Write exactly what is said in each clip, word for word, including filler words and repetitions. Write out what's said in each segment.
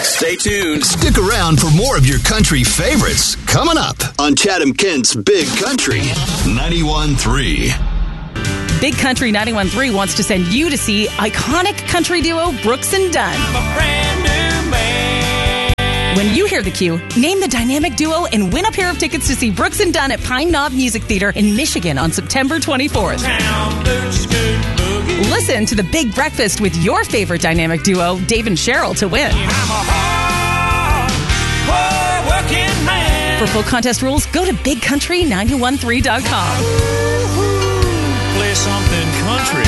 Stay tuned. Stick around for more of your country favorites coming up on Chatham-Kent's Big Country ninety-one point three. Big Country ninety-one point three wants to send you to see iconic country duo Brooks and Dunn. I'm a brand new man. When you hear the cue, name the dynamic duo and win a pair of tickets to see Brooks and Dunn at Pine Knob Music Theater in Michigan on September twenty-fourth. Town boots, scoot, boogie. Listen to the Big Breakfast with your favorite dynamic duo, Dave and Cheryl, to win. I'm a hard, hard working man. For full contest rules, go to big country nine one three dot com. Play something country.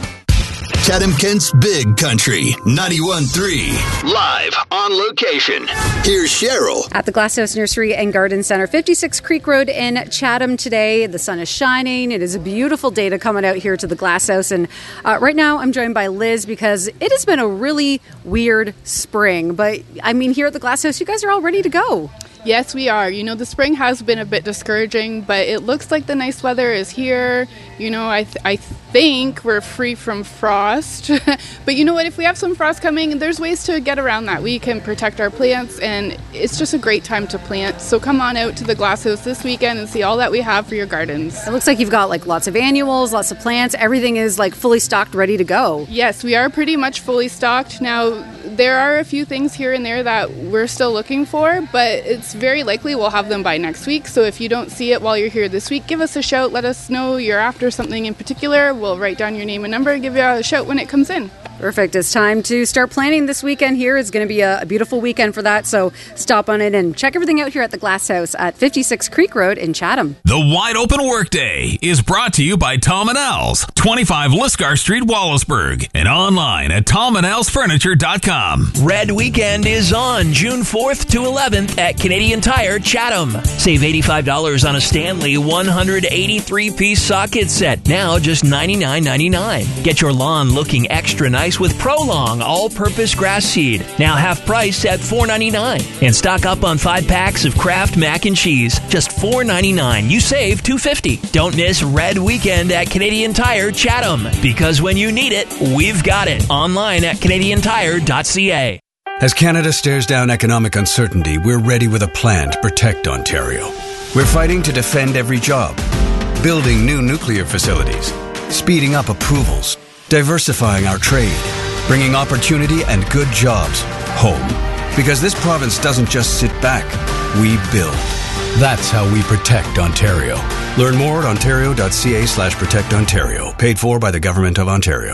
Chatham-Kent's Big Country ninety-one point three. Live on location. Here's Cheryl. At the Glasshouse Nursery and Garden Center, fifty-six Creek Road in Chatham today. The sun is shining. It is a beautiful day to come out here to the Glasshouse. And uh, right now I'm joined by Liz because it has been a really weird spring. But I mean, here at the Glasshouse, you guys are all ready to go. Yes, we are. You know, the spring has been a bit discouraging, but it looks like the nice weather is here. You know, I th- I think we're free from frost. But you know what? If we have some frost coming, there's ways to get around that. We can protect our plants, and it's just a great time to plant. So come on out to the Glasshouse this weekend and see all that we have for your gardens. It looks like you've got like lots of annuals, lots of plants. Everything is like fully stocked, ready to go. Yes, we are pretty much fully stocked. Now, there are a few things here and there that we're still looking for, but it's very likely we'll have them by next week. So if you don't see it while you're here this week, give us a shout. Let us know you're after something in particular. We'll write down your name and number and give you a shout when it comes in. Perfect. It's time to start planning this weekend here. It's going to be a, a beautiful weekend for that. So stop on in and check everything out here at the Glasshouse at fifty-six Creek Road in Chatham. The Wide Open Workday is brought to you by Tom and Al's, twenty-five Liscar Street, Wallaceburg, and online at tom and als furniture dot com. Red Weekend is on June fourth to eleventh at Canadian Tire, Chatham. Save eighty-five dollars on a Stanley one hundred eighty-three piece socket set, now just ninety-nine ninety-nine. Get your lawn looking extra nice with Prolong all-purpose grass seed, now half price at four ninety-nine. And stock up on five packs of Kraft mac and cheese, just four ninety-nine. You save two fifty. Don't miss Red Weekend at Canadian Tire, Chatham, because when you need it, we've got it. Online at canadian tire dot c a. As Canada stares down economic uncertainty, we're ready with a plan to protect Ontario. We're fighting to defend every job, building new nuclear facilities, speeding up approvals, diversifying our trade, bringing opportunity and good jobs home. Because this province doesn't just sit back, we build. That's how we protect Ontario. Learn more at ontario dot c a slash protect ontario. Paid for by the Government of Ontario.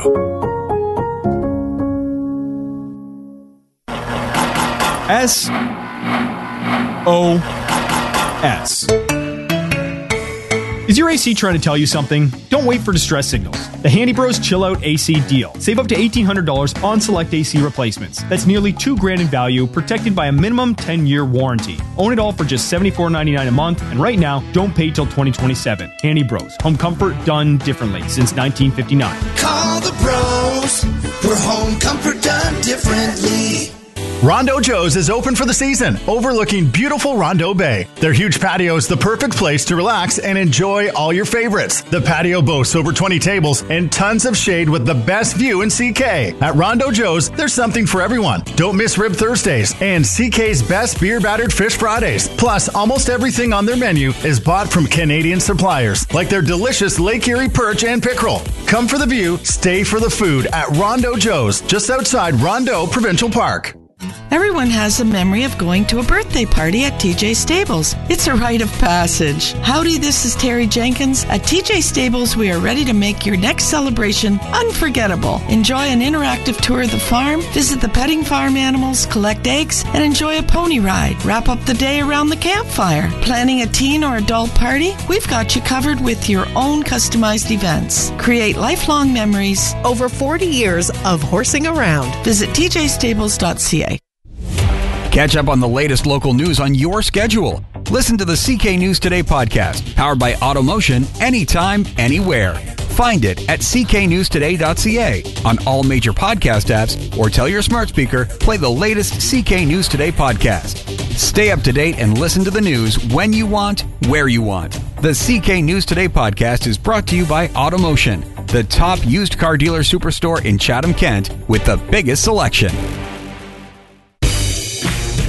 S O S. Is your A C trying to tell you something? Don't wait for distress signals. The Handy Bros Chill Out A C deal. Save up to eighteen hundred dollars on select A C replacements. That's nearly two grand in value, protected by a minimum ten-year warranty. Own it all for just seventy-four ninety-nine a month, and right now, don't pay till twenty twenty-seven. Handy Bros. Home comfort done differently since nineteen fifty-nine. Call the pros for home comfort done differently. Rondo Joe's is open for the season, overlooking beautiful Rondo Bay. Their huge patio is the perfect place to relax and enjoy all your favorites. The patio boasts over twenty tables and tons of shade with the best view in C K. At Rondo Joe's, there's something for everyone. Don't miss Rib Thursdays and C K's best beer battered fish Fridays. Plus, almost everything on their menu is bought from Canadian suppliers, like their delicious Lake Erie perch and pickerel. Come for the view, stay for the food at Rondo Joe's, just outside Rondo Provincial Park. Everyone has a memory of going to a birthday party at T J Stables. It's a rite of passage. Howdy, this is Terry Jenkins. At T J Stables, we are ready to make your next celebration unforgettable. Enjoy an interactive tour of the farm, visit the petting farm animals, collect eggs, and enjoy a pony ride. Wrap up the day around the campfire. Planning a teen or adult party? We've got you covered with your own customized events. Create lifelong memories. Over forty years of horsing around. Visit t j stables dot c a. Catch up on the latest local news on your schedule. Listen to the C K News Today podcast, powered by Automotion, anytime, anywhere. Find it at c k news today dot c a on all major podcast apps, or tell your smart speaker, play the latest C K News Today podcast. Stay up to date and listen to the news when you want, where you want. The C K News Today podcast is brought to you by Automotion, the top used car dealer superstore in Chatham-Kent with the biggest selection.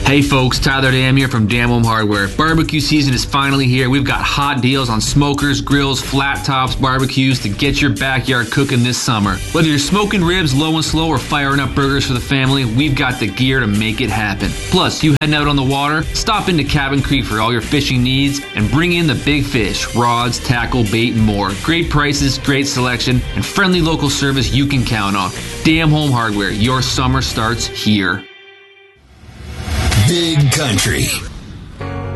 Hey folks, Tyler Dam here from Dam Home Hardware. Barbecue season is finally here. We've got hot deals on smokers, grills, flat tops, barbecues to get your backyard cooking this summer. Whether you're smoking ribs low and slow or firing up burgers for the family, we've got the gear to make it happen. Plus, you heading out on the water? Stop into Cabin Creek for all your fishing needs and bring in the big fish, rods, tackle, bait, and more. Great prices, great selection, and friendly local service you can count on. Dam Home Hardware, your summer starts here. Big Country